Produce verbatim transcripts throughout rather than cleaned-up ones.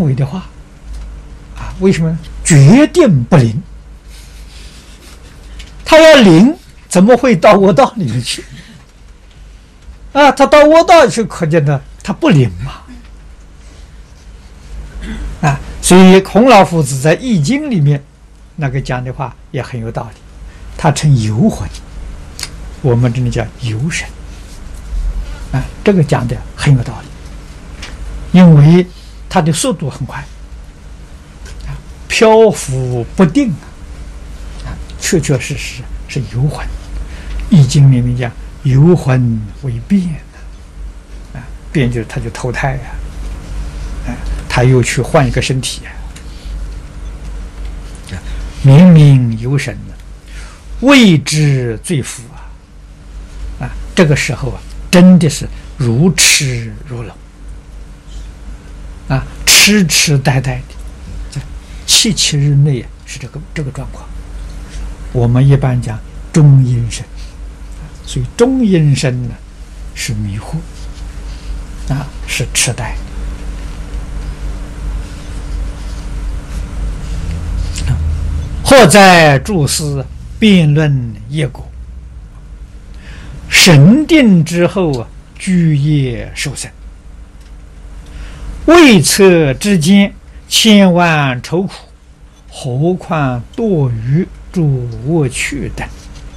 为的话，啊，为什么呢？决定不灵。他要灵，怎么会到窝道里面去？啊，他到窝道去，可见的他不灵嘛。啊，所以孔老夫子在《易经》里面那个讲的话也很有道理，他称游魂，我们这里叫游神。啊，这个讲的很有道理，因为它的速度很快，啊，漂浮不定啊，啊，确确实实是游魂。《易经》里面讲游魂为变啊，变就是他就投胎呀，啊，他又去换一个身体啊，明明游神呢，谓之罪夫啊，啊，这个时候啊。真的是如痴如聋啊，痴痴呆呆的，七七日内是这个这个状况。我们一般讲中阴身，所以中阴身呢是迷惑啊，是痴呆。或在注释辩论业果。神定之后啊，居业受生，未测之间，千万愁苦，何况堕于诸恶趣等。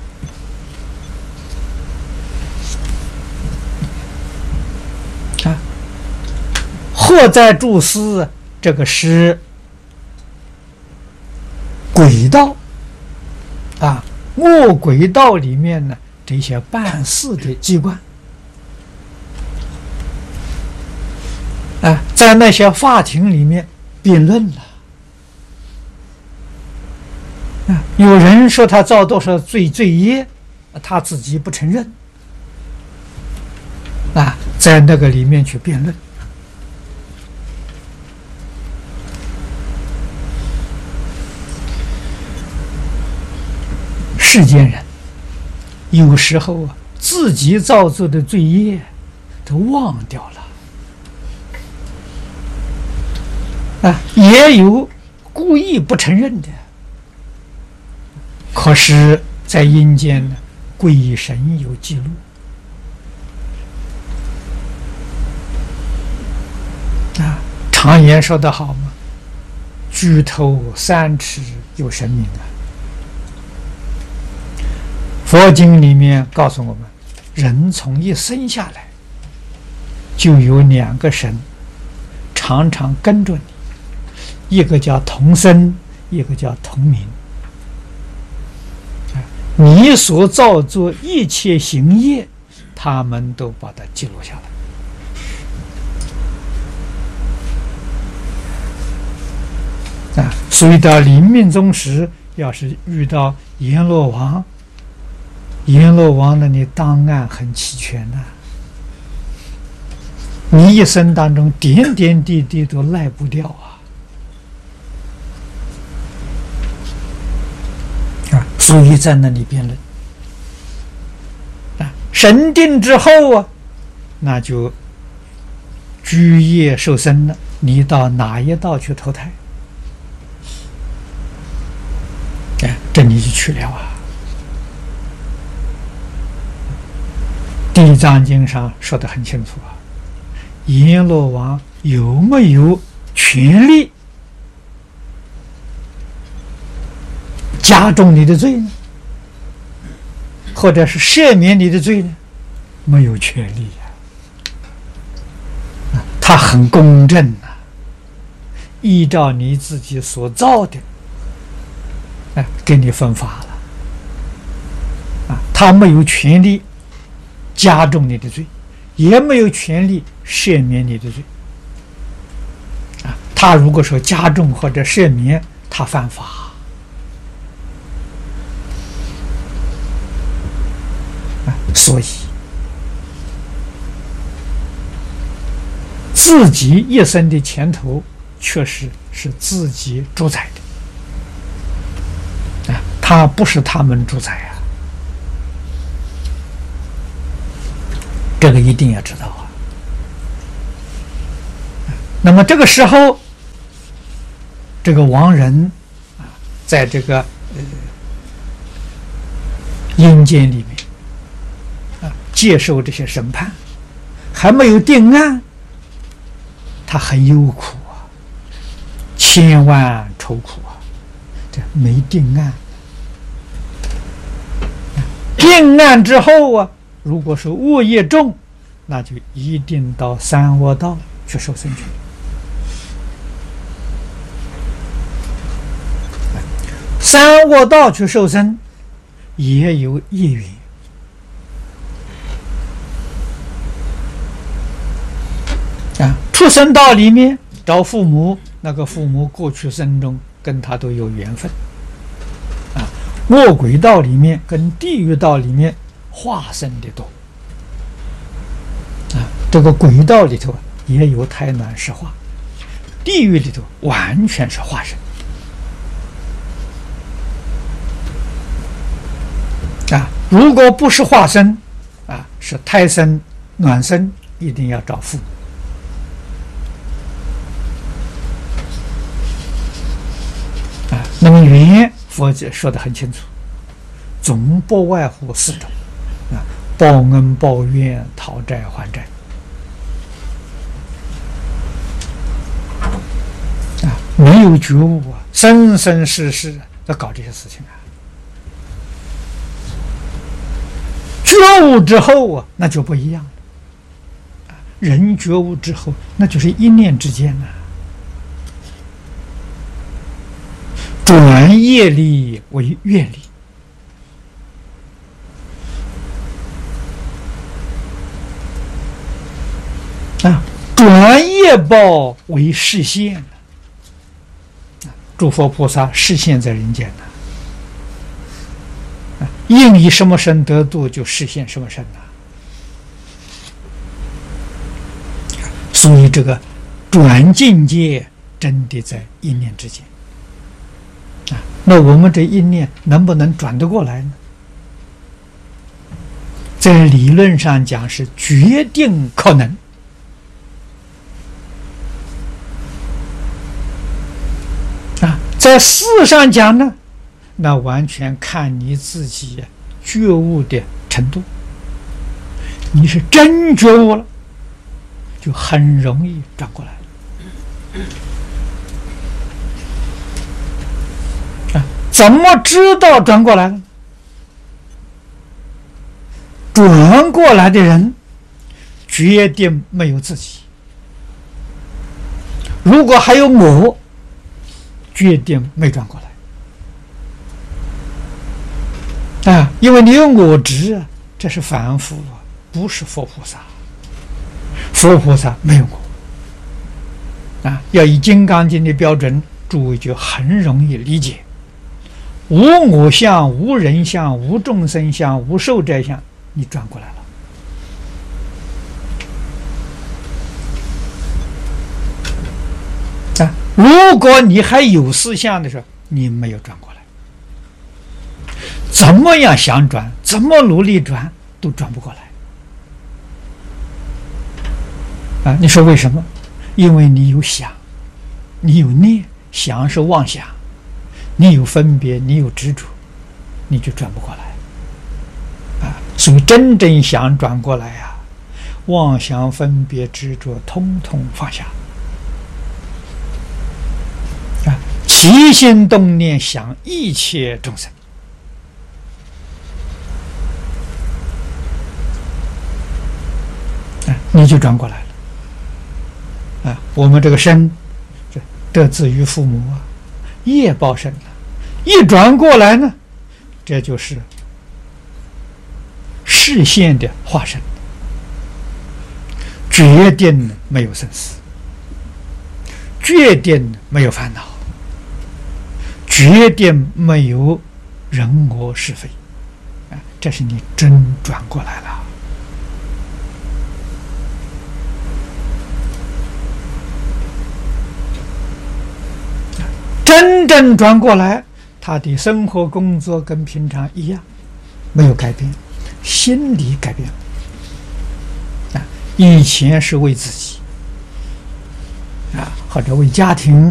啊，或在注释这个是轨道啊，恶轨道里面呢。这些办事的机关啊，在那些法庭里面辩论了啊，有人说他造多少罪罪业，他自己不承认啊，在那个里面去辩论。世间人有时候啊，自己造作的罪业都忘掉了啊，也有故意不承认的。可是，在阴间呢，鬼神有记录啊。常言说得好嘛，“举头三尺有神明”啊。佛经里面告诉我们，人从一生下来，就有两个神常常跟着你，一个叫同生，一个叫同名。你所造作一切行业，他们都把它记录下来。啊，所以到临命终时，要是遇到阎罗王，阎罗王那里档案很齐全呐、啊，你一生当中点点滴滴都赖不掉啊！啊，所以在那里辩论啊，神定之后啊，那就居业受生了。你到哪一道去投胎？哎，这你就去了啊！地藏经上说得很清楚啊，阎罗王有没有权利加重你的罪呢？或者是赦免你的罪呢？没有权利啊！他很公正啊，依照你自己所造的，哎，给你分发了啊，他没有权利加重你的罪，也没有权利赦免你的罪啊。他如果说加重或者赦免，他犯法啊。所以自己一生的前途确实是自己主宰的啊，他不是他们主宰啊。这个一定要知道啊。那么这个时候， 这个亡人啊，在这个呃阴间里面啊，接受这些审判，还没有定案，他很忧苦啊，千万愁苦啊，这没定案。定案之后啊，如果是恶业重，那就一定到三恶道去受生去。三恶道去受生也有业缘啊。畜生道里面找父母，那个父母过去生中跟他都有缘分啊。恶鬼道里面跟地狱道里面化身的多啊。这个鬼道里头也有胎卵石化，地狱里头完全是化身啊。如果不是化身啊，是胎生卵生，一定要找父母啊。那么缘佛姐说得很清楚，总不外乎四种啊：报恩、报怨、讨债、还债啊。没有觉悟啊，生生世世在搞这些事情啊。觉悟之后啊，那就不一样了。人觉悟之后，那就是一念之间呐、啊。转业力为愿力啊，转业报为示现啊。诸佛菩萨示现在人间呐、啊，应以什么身得度，就示现什么身呐、啊。所以这个转境界真的在一念之间啊。那我们这一念能不能转得过来呢？在理论上讲是决定可能啊，在事上讲呢，那完全看你自己觉悟的程度。你是真觉悟了，就很容易转过来啊。怎么知道转过来了？转过来的人决定没有自己，如果还有我，决定没转过来啊。因为你有我执啊，这是凡夫啊，不是佛菩萨。佛菩萨没有我啊，要以《金刚经》的标准，诸位就很容易理解：无我相、无人相、无众生相、无寿者相，你转过来了啊。如果你还有思相的时候，你没有转过来，怎么样想转，怎么努力转，都转不过来。啊，你说为什么？因为你有想，你有念，想是妄想，你有分别，你有执着，你就转不过来。啊，所以真正想转过来啊，妄想、分别、执着，通通放下。啊，起心动念想一切众生。啊，你就转过来了。啊，我们这个身，这得自于父母啊，业报身啊，一转过来呢，这就是示现的化身，决定没有生死，决定没有烦恼，决定没有人我是非啊，这是你真转过来了。真正转过来，他的生活工作跟平常一样，没有改变，心理改变啊。以前是为自己啊，或者为家庭